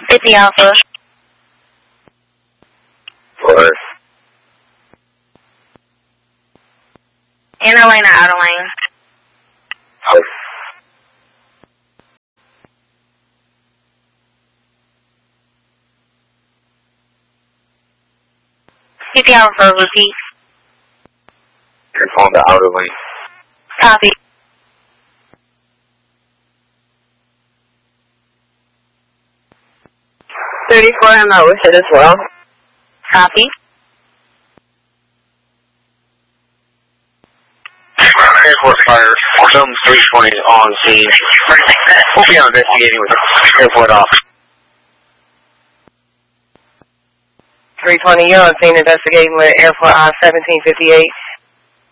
50 Alpha. Four. Inner lane or outer lane? Out. 50 Alpha, repeat. Careful on the outer lane. Copy. I'm out with it as well. Copy. Airport fire. Some 320 on scene. We'll be on investigating with airport off. 320, you're on scene investigating with airport on 1758.